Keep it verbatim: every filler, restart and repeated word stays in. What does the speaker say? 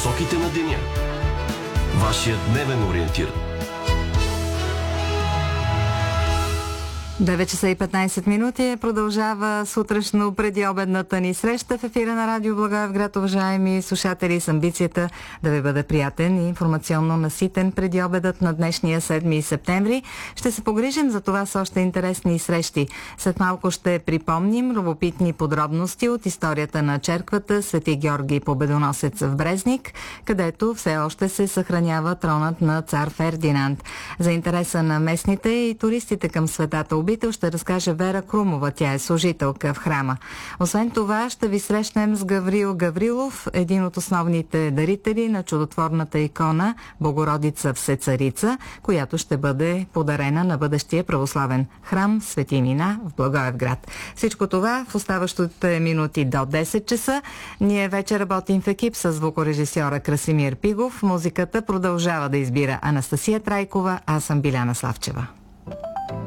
насоките на деня. Вашият дневен ориентир. девет часа и петнайсет минути продължава сутрешно предиобедната ни среща в ефира на Радио Благоевград, уважаеми слушатели, с амбицията да ви бъде приятен и информационно наситен предиобедът на днешния седми септември. Ще се погрижим за това с още интересни срещи. След малко ще припомним любопитни подробности от историята на черквата Свети Георги Победоносец в Брезник, където все още се съхранява тронът на цар Фердинанд. За интереса на местните и туристите към Светата обител ще разкаже Вера Крумова. Тя е служителка в храма. Освен това ще ви срещнем с Гаврил Гаврилов, един от основните дарители на чудотворната икона Богородица Всецарица, която ще бъде подарена на бъдещия православен храм Свети Нина в Благоевград. Всичко това в оставащите минути до десет часа. Ние вече работим в екип с звукорежисьора Красимир Пигов. Музиката продължава да избира Анастасия Трайкова, аз съм Биляна Славчева.